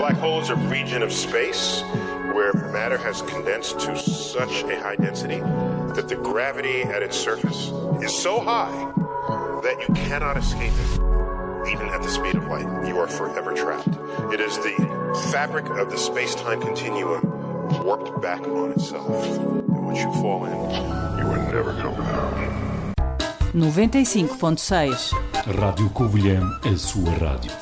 Black hole is a region of space where matter has condensed to such a high density that the gravity at its surface is so high that you cannot escape it. Even at the speed of light, you are forever trapped. It is the fabric of the space-time continuum warped back on itself. And once you fall in, you are never coming out. 95.6 Rádio Covilhã, a sua rádio.